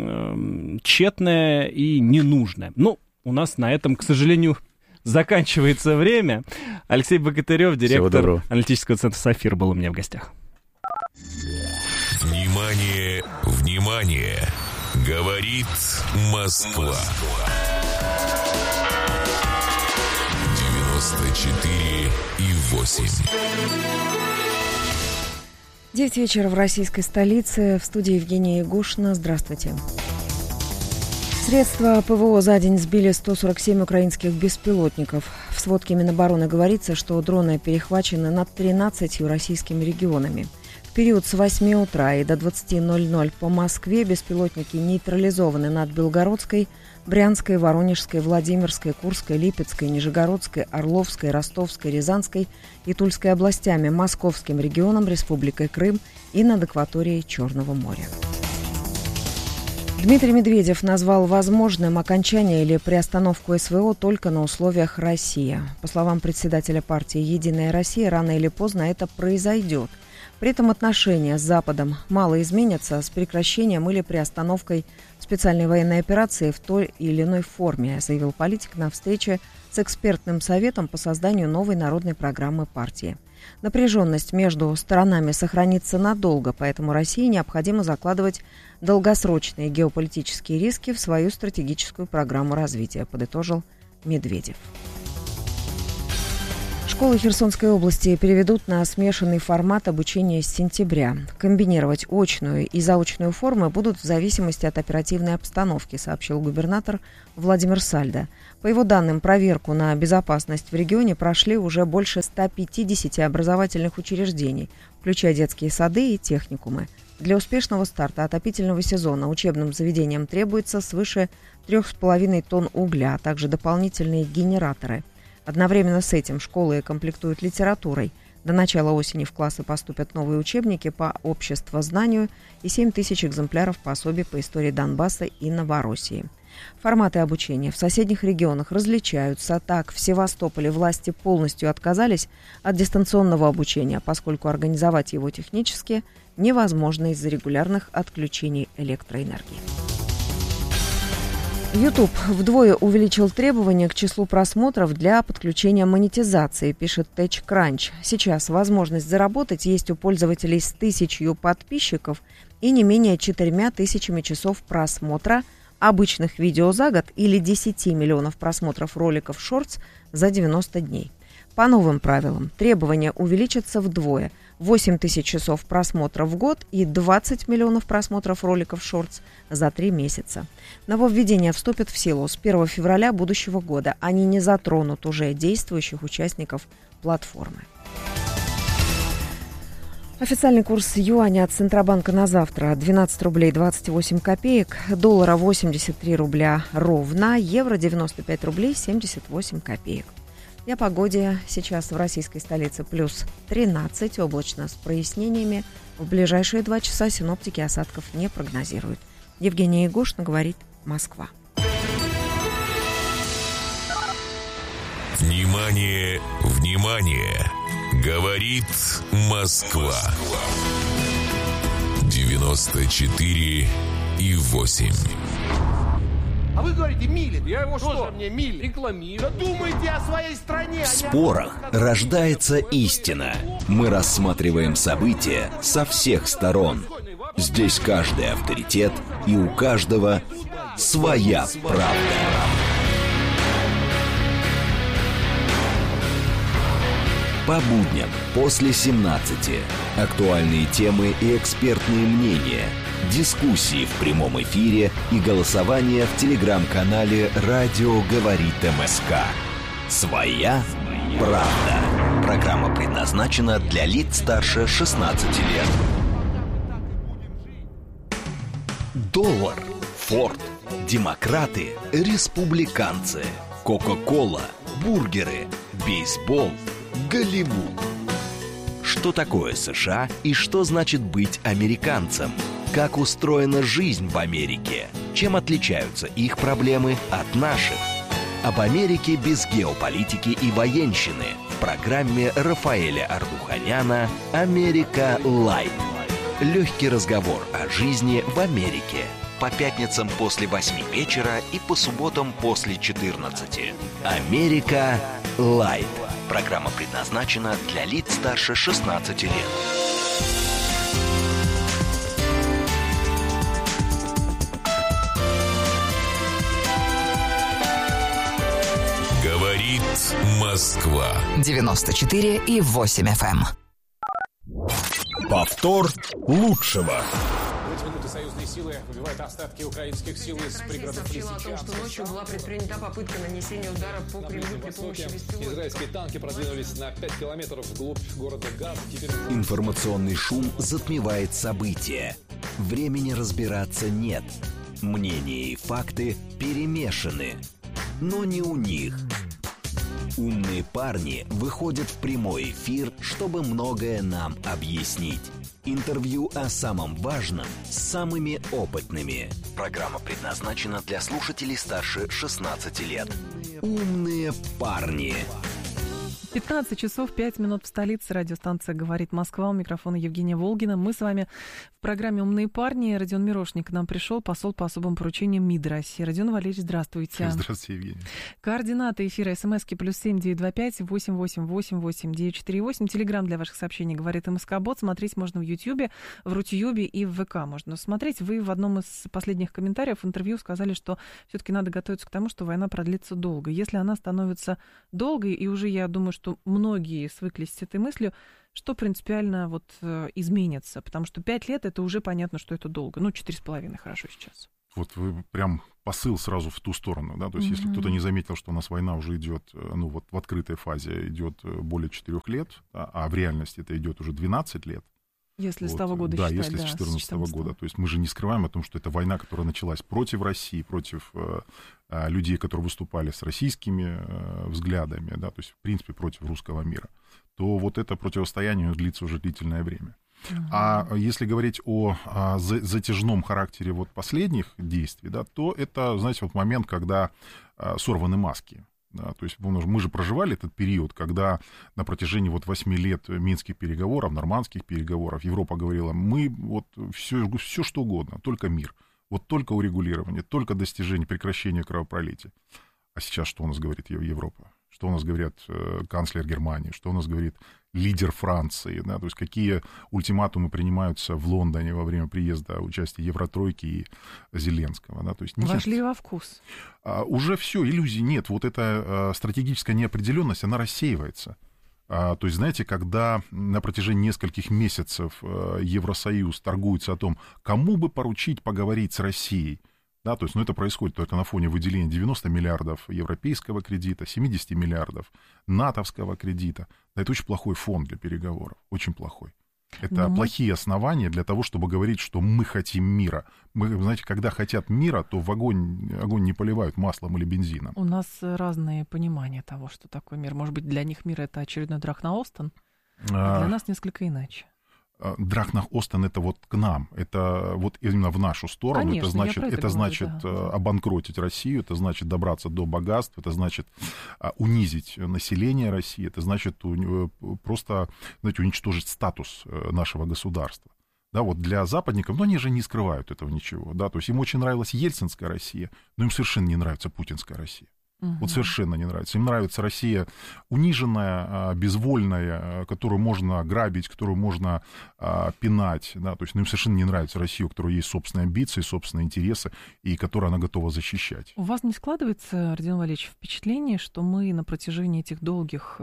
тщетное и ненужное. Ну, у нас на этом, к сожалению, заканчивается время. Алексей Богатырев, директор аналитического центра «Сафир», был у меня в гостях. Внимание, внимание! Говорит Москва. 94,8. 9 вечера в российской столице. В студии Евгения Ягушина. Здравствуйте. Средства ПВО за день сбили 147 украинских беспилотников. В сводке Минобороны говорится, что дроны перехвачены над 13 российскими регионами. В период с 8 утра и до 20:00 по Москве беспилотники нейтрализованы над Белгородской, Брянской, Воронежской, Владимирской, Курской, Липецкой, Нижегородской, Орловской, Ростовской, Рязанской и Тульской областями, Московским регионом, Республикой Крым и над акваторией Черного моря. Дмитрий Медведев назвал возможным окончание или приостановку СВО только на условиях России. По словам председателя партии «Единая Россия», рано или поздно это произойдет. При этом отношения с Западом мало изменятся с прекращением или приостановкой специальной военной операции в той или иной форме, заявил политик на встрече с экспертным советом по созданию новой народной программы партии. Напряженность между сторонами сохранится надолго, поэтому России необходимо закладывать долгосрочные геополитические риски в свою стратегическую программу развития, подытожил Медведев. Школы Херсонской области переведут на смешанный формат обучения с сентября. Комбинировать очную и заочную формы будут в зависимости от оперативной обстановки, сообщил губернатор Владимир Сальдо. По его данным, проверку на безопасность в регионе прошли уже больше 150 образовательных учреждений, включая детские сады и техникумы. Для успешного старта отопительного сезона учебным заведениям требуется свыше 3,5 тонн угля, а также дополнительные генераторы. Одновременно с этим школы комплектуют литературой. До начала осени в классы поступят новые учебники по обществознанию и 7 тысяч экземпляров пособий по истории Донбасса и Новороссии. Форматы обучения в соседних регионах различаются. Так, в Севастополе власти полностью отказались от дистанционного обучения, поскольку организовать его технически невозможно из-за регулярных отключений электроэнергии. YouTube вдвое увеличил требования к числу просмотров для подключения монетизации, пишет TechCrunch. Сейчас возможность заработать есть у пользователей с 1000 подписчиков и не менее 4000 часов просмотра обычных видео за год или 10 миллионов просмотров роликов Shorts за 90 дней. По новым правилам требования увеличатся вдвое – 8 тысяч часов просмотров в год и 20 миллионов просмотров роликов Shorts за 3 месяца. Нововведения вступят в силу с 1 февраля будущего года. Они не затронут уже действующих участников платформы. Официальный курс юаня от Центробанка на завтра 12 рублей 28 копеек, доллара 83 рубля ровно, евро 95 рублей 78 копеек. И о погоде. Сейчас в российской столице плюс 13, облачно с прояснениями. В ближайшие 2 часа синоптики осадков не прогнозируют. Евгения Егошина, говорит Москва. Внимание, внимание! Говорит Москва. 94,8. А вы говорите, милит. Я его что? Мне милит. Рекламирую. Да думайте о своей стране. В спорах рождается истина. Мы рассматриваем события со всех сторон. Здесь каждый авторитет, и у каждого своя правда. По будням после 17. Актуальные темы и экспертные мнения. Дискуссии в прямом эфире и голосование в телеграм-канале «Радио говорит МСК». Своя правда. Программа предназначена для лиц старше 16 лет. Доллар, Форд, демократы, республиканцы, Кока-кола, бургеры, бейсбол, Голливуд. Что такое США и что значит быть американцем? Как устроена жизнь в Америке? Чем отличаются их проблемы от наших? Об Америке без геополитики и военщины в программе Рафаэля Ардуханяна «Америка Лайт». Легкий разговор о жизни в Америке. По пятницам после 8 вечера и по субботам после 14. «Америка Лайт». Программа предназначена для лиц старше 16 лет. Говорит Москва. 94,8 FM. Повтор лучшего. силы выбивают остатки украинских сил из пригородов сообщила о том, что ночью была предпринята попытка нанесения удара по Кремлю при помощи беспилотников. Израильские танки продвинулись на 5 километров вглубь города Газ. Информационный шум затмевает события. Времени разбираться нет. Мнения и факты перемешаны. Но не у них. Умные парни выходят в прямой эфир, чтобы многое нам объяснить. Интервью о самом важном с самыми опытными. Программа предназначена для слушателей старше 16 лет. Умные парни. 15 часов 5 минут в столице. Радиостанция «Говорит Москва». У микрофона Евгения Волгина. Мы с вами в программе «Умные парни». Родион Мирошник к нам пришел, посол по особым поручениям МИД России. Родион Валерьевич, здравствуйте. Здравствуйте, Евгения. Координаты эфира СМСки +7 925 888 8948. Телеграм для ваших сообщений «Говорит МСК-бот». Смотреть можно в Ютьюбе, в Рутюбе и в ВК можно смотреть. Вы в одном из последних комментариев в интервью сказали, что все-таки надо готовиться к тому, что война продлится долго. Если она становится долгой, и уже, я думаю, что многие свыклись с этой мыслью, что принципиально вот изменится? Потому что 5 лет, это уже понятно, что это долго. 4,5 хорошо сейчас. Вот вы прям посыл сразу в ту сторону, да, то есть если кто-то не заметил, что у нас война уже идет, вот в открытой фазе идет более 4 лет, а в реальности это идет уже 12 лет. Если с того года считать, да, если с 2014 года. То есть мы же не скрываем о том, что это война, которая началась против России, против людей, которые выступали с российскими взглядами, да, то есть, в принципе, против русского мира, то вот это противостояние длится уже длительное время. А если говорить о затяжном характере вот последних действий, да, то это, знаете, вот момент, когда сорваны маски. Да, то есть мы же проживали этот период, когда на протяжении вот 8 лет минских переговоров, нормандских переговоров Европа говорила, мы вот все что угодно, только мир, вот только урегулирование, только достижение, прекращение кровопролития. А сейчас что у нас говорит Европа? Что у нас говорит канцлер Германии? Что у нас говорит лидер Франции? Да? То есть какие ультиматумы принимаются в Лондоне во время приезда участия Евротройки и Зеленского? Да? То есть вошли во вкус. Уже все, иллюзий нет. Вот эта стратегическая неопределенность, она рассеивается. То есть, знаете, когда на протяжении нескольких месяцев Евросоюз торгуется о том, кому бы поручить поговорить с Россией, да, то есть, это происходит только на фоне выделения 90 миллиардов европейского кредита, 70 миллиардов натовского кредита. Да, это очень плохой фон для переговоров, очень плохой. Это плохие основания для того, чтобы говорить, что мы хотим мира. Мы, знаете, когда хотят мира, то в огонь не поливают маслом или бензином. У нас разные понимания того, что такое мир. Может быть, для них мир — это очередной Драхна-Остен, а для нас несколько иначе. Драхна-Остен — это вот к нам, это вот именно в нашу сторону. Конечно, это значит обанкротить Россию, это значит добраться до богатств, это значит унизить население России, это значит просто, знаете, уничтожить статус нашего государства. Да, вот для западников, они же не скрывают этого ничего, да, то есть им очень нравилась ельцинская Россия, но им совершенно не нравится путинская Россия. Вот совершенно не нравится. Им нравится Россия униженная, безвольная, которую можно грабить, которую можно пинать. Да? То есть им совершенно не нравится Россия, у которой есть собственные амбиции, собственные интересы, и которую она готова защищать. У вас не складывается, Родион Валерьевич, впечатление, что мы на протяжении этих долгих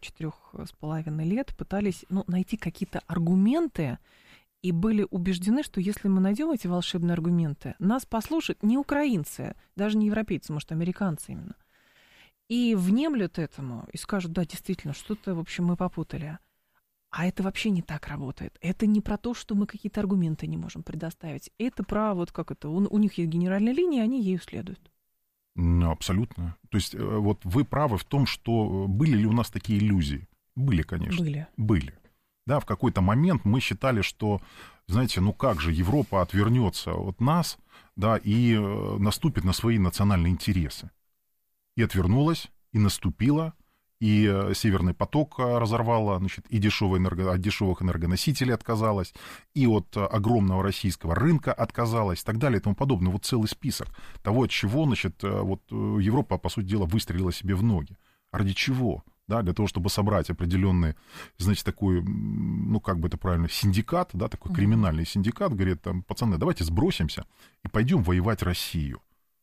4,5 лет пытались найти какие-то аргументы, и были убеждены, что если мы найдем эти волшебные аргументы, нас послушают не украинцы, даже не европейцы, может, американцы именно, и внемлют этому, и скажут, да, действительно, что-то, в общем, мы попутали. А это вообще не так работает. Это не про то, что мы какие-то аргументы не можем предоставить. Это про, вот как это, у них есть генеральная линия, они ею следуют. Абсолютно. То есть вот вы правы в том, что были ли у нас такие иллюзии? Были, конечно. Были. Да, в какой-то момент мы считали, что, знаете, как же Европа отвернется от нас, да, и наступит на свои национальные интересы. И отвернулась, и наступила, и Северный поток разорвала, значит, и от дешевых энергоносителей отказалась, и от огромного российского рынка отказалась, и так далее, и тому подобное. Вот целый список того, от чего, значит, вот Европа, по сути дела, выстрелила себе в ноги. Ради чего? Да, для того, чтобы собрать определенный, знаете, такой, как бы это правильно, синдикат, да, такой криминальный синдикат, говорит, пацаны, давайте сбросимся и пойдем воевать Россию.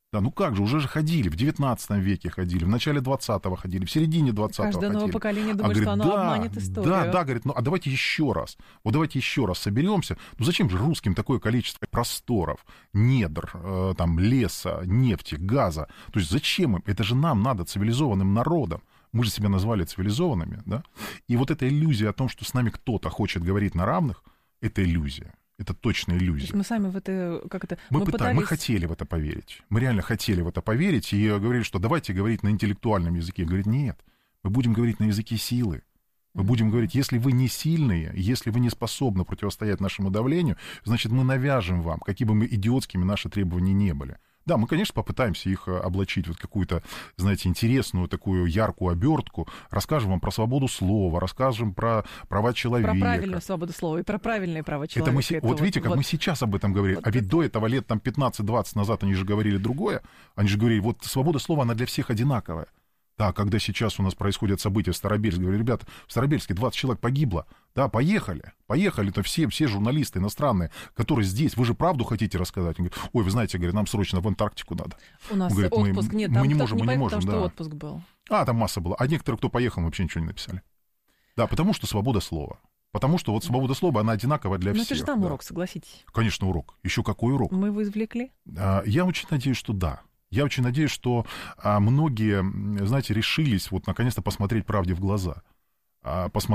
Да, ну как же, уже же ходили, в 19 веке ходили, в начале 20-го ходили, в середине 20-го ходили. Каждое новое поколение думает, что оно обманет историю. Да, говорит, ну а давайте еще раз, вот давайте еще раз соберемся. Ну зачем же русским такое количество просторов, недр, там, леса, нефти, газа? То есть зачем им? Это же нам надо, цивилизованным народам. Мы же себя назвали цивилизованными, да? И вот эта иллюзия о том, что с нами кто-то хочет говорить на равных, это иллюзия. Это точно иллюзия. То есть мы сами в это, как это... Мы хотели в это поверить. Мы реально хотели в это поверить и говорили, что давайте говорить на интеллектуальном языке. Говорит, нет, мы будем говорить на языке силы. Мы будем говорить, если вы не сильные, если вы не способны противостоять нашему давлению, значит, мы навяжем вам, какими бы мы идиотскими наши требования не были. Да, мы, конечно, попытаемся их облачить в какую-то, знаете, интересную такую яркую обертку, расскажем вам про свободу слова, расскажем про права человека. Про правильную свободу слова и про правильные права человека. Это вот видите, как мы сейчас об этом говорим. Вот а ведь до этого лет там 15-20 назад они же говорили другое. Они же говорили, вот свобода слова, она для всех одинаковая. Да, когда сейчас у нас происходят события в Старобельске, говорю, ребята, в Старобельске 20 человек погибло. Да, поехали, то все журналисты иностранные, которые здесь, вы же правду хотите рассказать? Он говорит, ой, вы знаете, говорит, нам срочно в Антарктику надо. У нас говорит, отпуск, нет, там мы не можем, потому что да. отпуск был. Там масса была. А некоторые, кто поехал, вообще ничего не написали. Да, потому что свобода слова. Потому что вот свобода слова, она одинаковая для всех. Но это же там урок, согласитесь. Конечно, урок. Еще какой урок? Мы его извлекли? Я очень надеюсь, что да. Я очень надеюсь, что многие, знаете, решились вот наконец-то посмотреть правде в глаза.